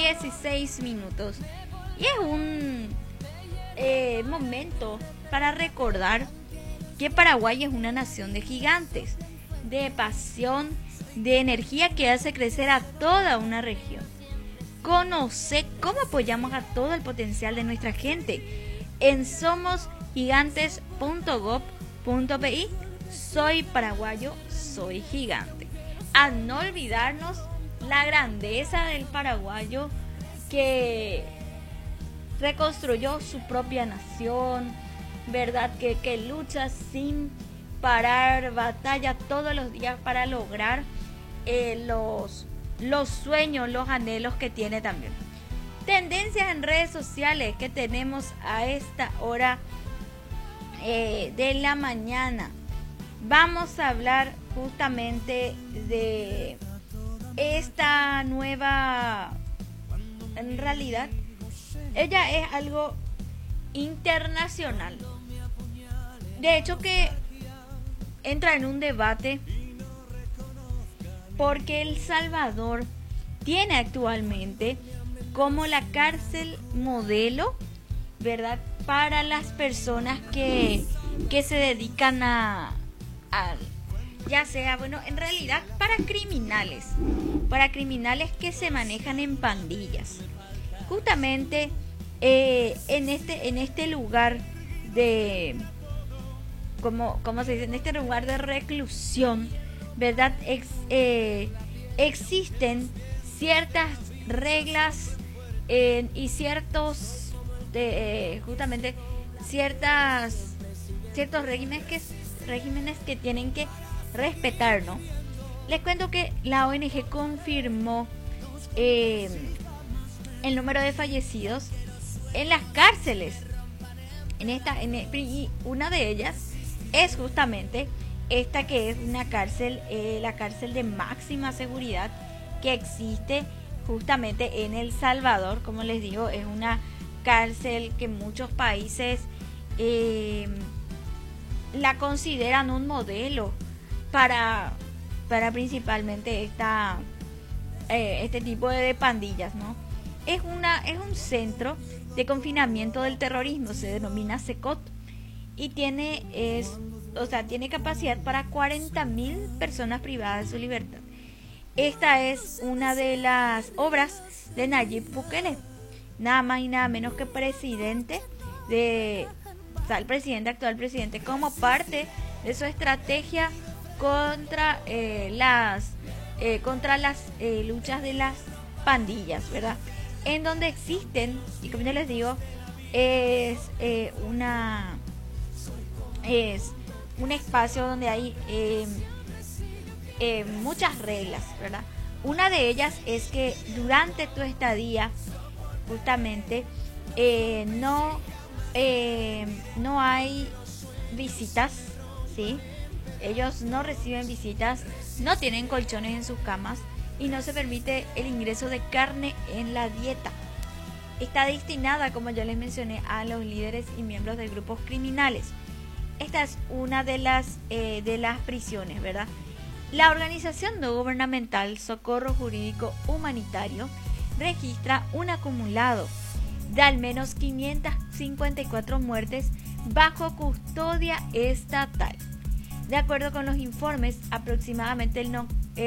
16 minutos. Y es un momento para recordar que Paraguay es una nación de gigantes, de pasión, de energía que hace crecer a toda una región. Conoce cómo apoyamos a todo el potencial de nuestra gente en somosgigantes.gov.pi. Soy paraguayo, soy gigante. A no olvidarnos la grandeza del paraguayo que reconstruyó su propia nación, ¿verdad? Que lucha sin parar, batalla todos los días para lograr los sueños, los anhelos que tiene también. Tendencias en redes sociales que tenemos a esta hora de la mañana. Vamos a hablar justamente de esta nueva, en realidad, ella es algo internacional. De hecho que entra en un debate porque El Salvador tiene actualmente como la cárcel modelo, ¿verdad? Para las personas que se dedican a ya sea, bueno, en realidad para criminales que se manejan en pandillas. Justamente en este lugar de, como se dice, en este lugar de reclusión, ¿verdad? Existen ciertas reglas y ciertos justamente ciertos regímenes que tienen que respetar, ¿no? Les cuento que la ONG confirmó el número de fallecidos en las cárceles. Y una de ellas es justamente esta, que es una cárcel, la cárcel de máxima seguridad que existe justamente en El Salvador. Como les digo, es una cárcel que muchos países la consideran un modelo para principalmente este tipo de pandillas, ¿no? Es un centro de confinamiento del terrorismo, se denomina SECOT, y tiene capacidad para 40.000 personas privadas de su libertad. Esta es una de las obras de Nayib Bukele, nada más y nada menos que el actual presidente, como parte de su estrategia contra las luchas de las pandillas, ¿verdad? En donde existen, y como ya les digo, es un espacio donde hay muchas reglas, ¿verdad? Una de ellas es que durante tu estadía justamente no hay visitas, ¿sí? Ellos no reciben visitas, no tienen colchones en sus camas y no se permite el ingreso de carne en la dieta. Está destinada, como ya les mencioné, a los líderes y miembros de grupos criminales. Esta es una de las prisiones, ¿verdad? La organización no gubernamental Socorro Jurídico Humanitario registra un acumulado de al menos 554 muertes bajo custodia estatal. De acuerdo con los informes, aproximadamente el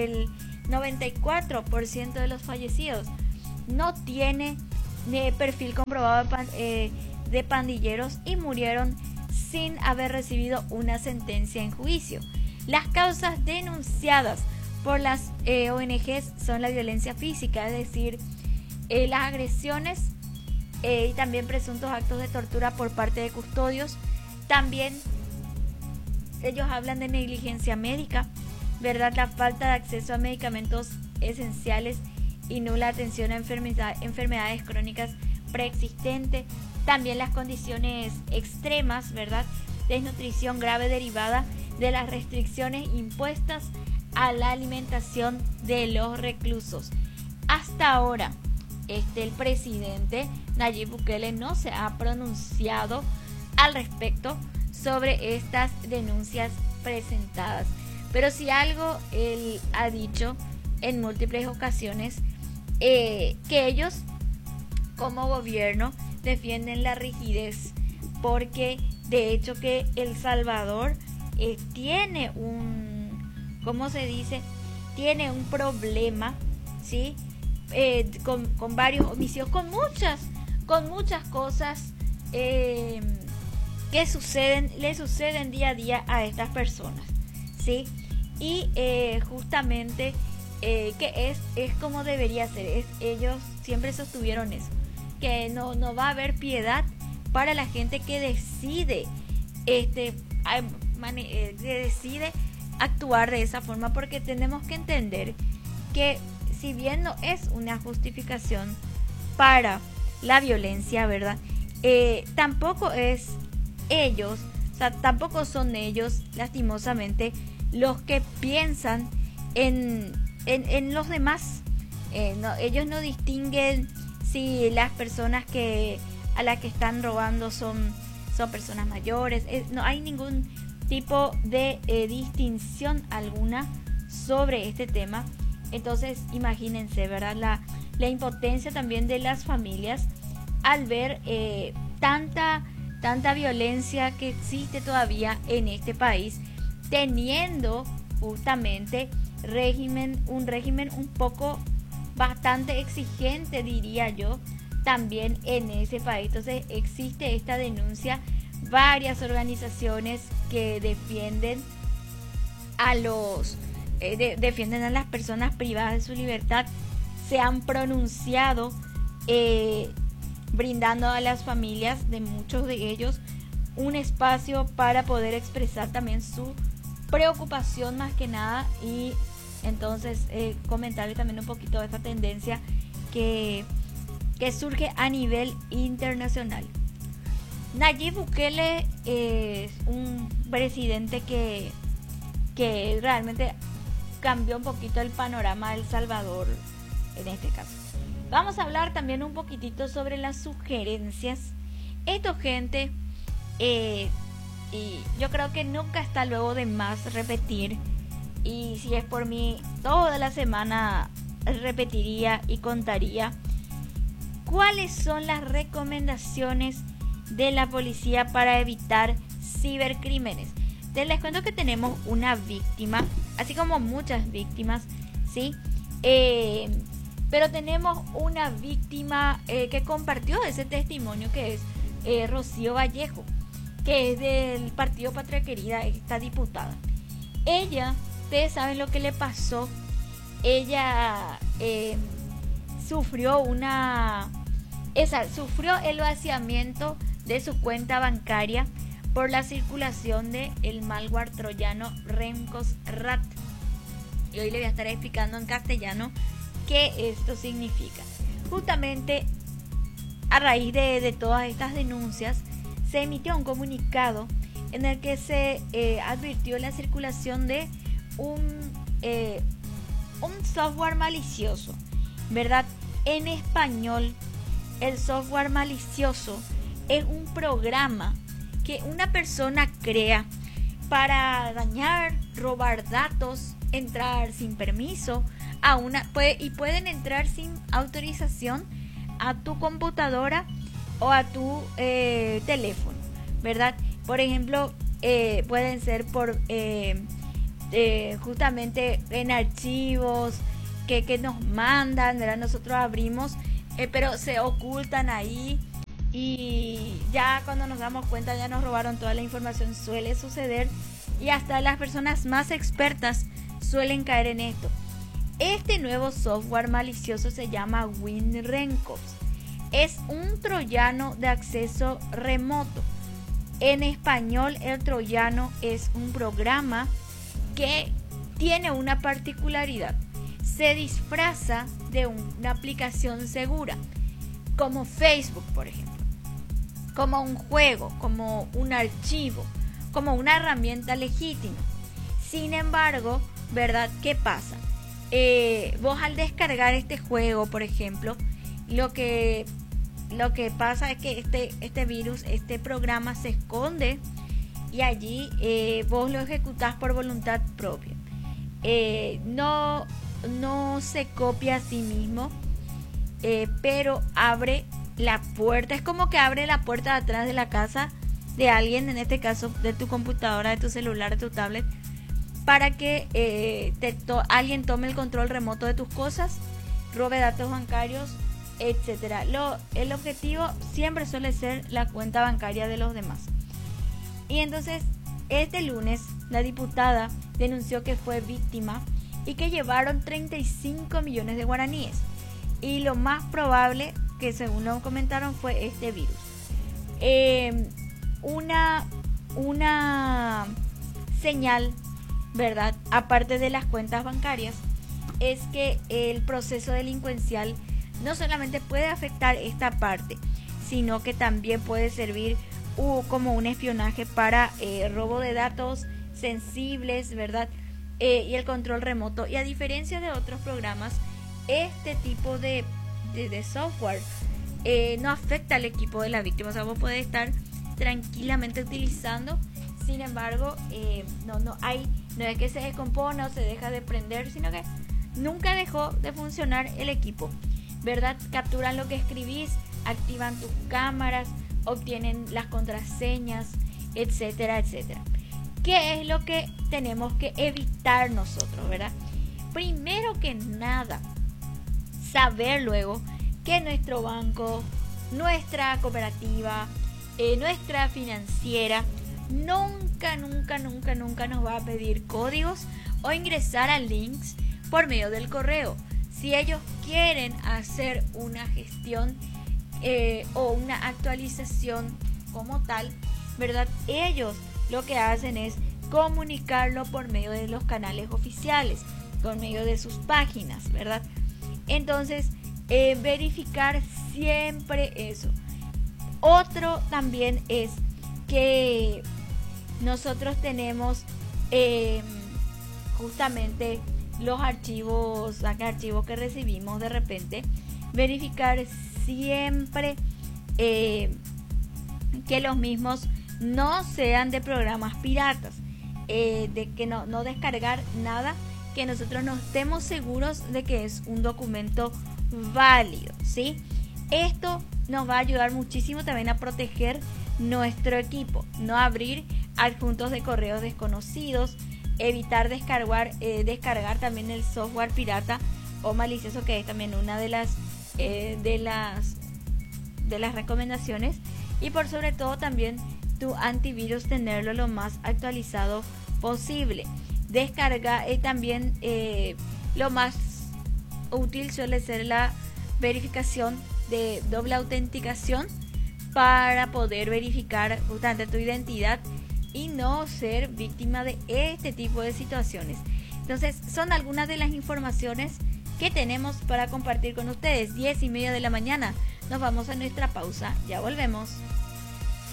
94% de los fallecidos no tiene perfil comprobado de pandilleros y murieron sin haber recibido una sentencia en juicio. Las causas denunciadas por las ONGs son la violencia física, es decir, las agresiones y también presuntos actos de tortura por parte de custodios. También ellos hablan de negligencia médica, ¿verdad? La falta de acceso a medicamentos esenciales y nula atención a enfermedades crónicas preexistentes. También las condiciones extremas, ¿verdad? Desnutrición grave derivada de las restricciones impuestas a la alimentación de los reclusos. Hasta ahora, el presidente Nayib Bukele no se ha pronunciado al respecto sobre estas denuncias presentadas. Pero si algo él ha dicho en múltiples ocasiones que ellos como gobierno defienden la rigidez, porque de hecho que El Salvador tiene ¿cómo se dice? Tiene un problema, ¿sí? Con varios homicidios, con muchas cosas que le suceden día a día a estas personas, ¿sí? Y justamente que es como debería ser. Decir, ellos siempre sostuvieron eso, que no va a haber piedad para la gente que decide actuar de esa forma, porque tenemos que entender que si bien no es una justificación para la violencia, ¿verdad? Tampoco tampoco son ellos, lastimosamente, los que piensan en los demás. Ellos no distinguen si las personas a las que están robando son personas mayores. No hay ningún tipo de distinción alguna sobre este tema. Entonces imagínense, ¿verdad? La impotencia también de las familias al ver tanta violencia que existe todavía en este país, teniendo justamente un régimen un poco bastante exigente, diría yo, también en ese país. Entonces existe esta denuncia, varias organizaciones que defienden defienden a las personas privadas de su libertad se han pronunciado, brindando a las familias de muchos de ellos un espacio para poder expresar también su preocupación más que nada. Y entonces comentarle también un poquito de esta tendencia que surge a nivel internacional. Nayib Bukele es un presidente que realmente cambió un poquito el panorama de El Salvador en este caso. Vamos a hablar también un poquitito sobre las sugerencias. Esto, gente, y yo creo que nunca está luego de más repetir, y si es por mí toda la semana repetiría y contaría cuáles son las recomendaciones de la policía para evitar cibercrímenes. Les cuento que tenemos una víctima, así como muchas víctimas, ¿sí? Pero tenemos una víctima que compartió ese testimonio, que es Rocío Vallejo, que es del Partido Patria Querida, esta diputada. Ella, ustedes saben lo que le pasó. Ella sufrió el vaciamiento de su cuenta bancaria por la circulación de el malware troyano Remcos-Rat. Y hoy le voy a estar explicando en castellano qué esto significa. Justamente a raíz de todas estas denuncias se emitió un comunicado en el que se advirtió la circulación de un software malicioso, ¿verdad? En español, el software malicioso es un programa que una persona crea para dañar, robar datos, entrar sin permiso y pueden entrar sin autorización a tu computadora o a tu teléfono, ¿verdad? Por ejemplo, pueden ser por justamente en archivos que nos mandan, ¿verdad? Nosotros abrimos, pero se ocultan ahí. Y ya cuando nos damos cuenta ya nos robaron toda la información. Suele suceder, y hasta las personas más expertas suelen caer en esto. Este nuevo software malicioso se llama WinRencos. Es un troyano de acceso remoto. En español, el troyano es un programa que tiene una particularidad. Se disfraza de una aplicación segura, como Facebook, por ejemplo, como un juego, como un archivo, como una herramienta legítima. Sin embargo, ¿verdad? ¿Qué pasa? Vos al descargar este juego, por ejemplo, lo que pasa es que este virus, este programa se esconde, y allí vos lo ejecutás por voluntad propia. No se copia a sí mismo, pero abre la puerta, es como que abre la puerta de atrás de la casa de alguien, en este caso de tu computadora, de tu celular, de tu tablet, para que alguien tome el control remoto de tus cosas, robe datos bancarios, etcétera. El objetivo siempre suele ser la cuenta bancaria de los demás. Y entonces este lunes la diputada denunció que fue víctima y que llevaron 35 millones de guaraníes, y lo más probable que, según nos comentaron, fue este virus. Una señal, ¿verdad?, aparte de las cuentas bancarias, es que el proceso delincuencial no solamente puede afectar esta parte, sino que también puede servir como un espionaje para robo de datos sensibles, ¿verdad?, y el control remoto. Y a diferencia de otros programas, este tipo de software no afecta al equipo de la víctima. O sea, vos podés estar tranquilamente utilizando. Sin embargo, no es que se descompone o se deja de prender, sino que nunca dejó de funcionar el equipo, ¿verdad? Capturan lo que escribís, activan tus cámaras, obtienen las contraseñas, etcétera, etcétera. ¿Qué es lo que tenemos que evitar nosotros, verdad? Primero que nada, saber luego que nuestro banco, nuestra cooperativa, nuestra financiera nunca nos va a pedir códigos o ingresar a links por medio del correo. Si ellos quieren hacer una gestión o una actualización como tal, ¿verdad?, ellos lo que hacen es comunicarlo por medio de los canales oficiales, por medio de sus páginas, ¿verdad? Entonces, verificar siempre eso. Otro también es que nosotros tenemos justamente los archivos que recibimos de repente, verificar siempre que los mismos no sean de programas piratas, de que no descargar nada que nosotros no estemos seguros de que es un documento válido, ¿sí? Esto nos va a ayudar muchísimo también a proteger nuestro equipo, no abrir adjuntos de correos desconocidos, evitar descargar también el software pirata o malicioso, que es también una de las recomendaciones, y por sobre todo también tu antivirus, tenerlo lo más actualizado posible. Descarga también lo más útil suele ser la verificación de doble autenticación para poder verificar justamente tu identidad y no ser víctima de este tipo de situaciones. Entonces, son algunas de las informaciones que tenemos para compartir con ustedes. 10:30 de la mañana. Nos vamos a nuestra pausa. Ya volvemos.